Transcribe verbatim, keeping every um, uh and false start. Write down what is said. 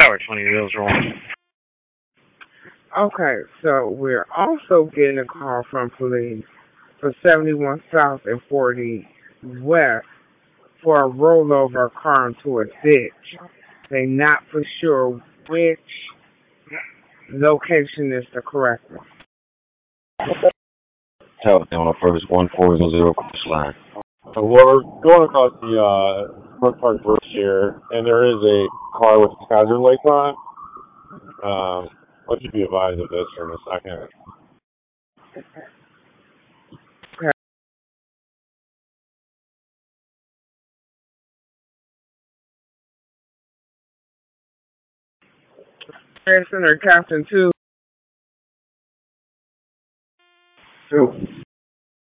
Tower twenty wheels wrong. Okay, so we're also getting a call from police for seventy-one South and forty West for a rollover car into a ditch. They not for sure which location is the correct one. Tower on the first one four zero zero coast line. So we're going across the uh, Brook Park Bridge here, and there is a car with hazard lights on. Um, let you be advised of this for a second. Harrison or Captain Two. Two.